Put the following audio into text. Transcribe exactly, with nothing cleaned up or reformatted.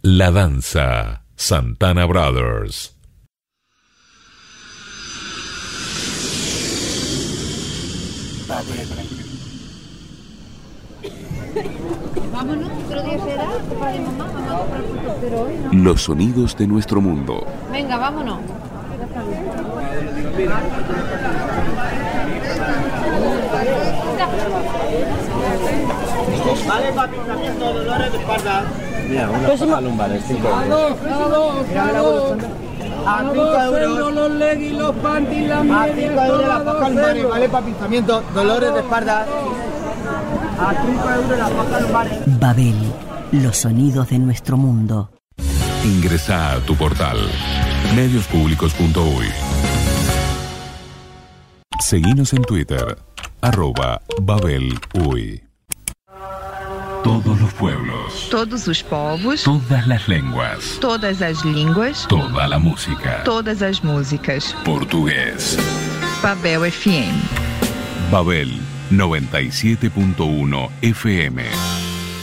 La danza. Santana Brothers. Vámonos, otro día será, papá de mamá, vamos a comprar frutos, pero hoy no. Los sonidos de nuestro mundo. Venga, vámonos. Vale, para tratamiento, dolores de espalda. Mira, una paja lumbar, es cinco euros. A cinco euros. Los leggings, los panties, las medias. A cinco euros la paja lumbar, vale, para pinzamiento, dolores de espalda. A cinco euros la paja lumbar. Babel, los sonidos de nuestro mundo. Ingresa a tu portal medios públicos punto uy. Seguinos en Twitter, arroba Babel Uy. Todos los pueblos, todos os povos, todas las lenguas, todas as línguas, toda la música, todas as músicas. Portugués. Babel F M. Babel noventa y siete punto uno F M.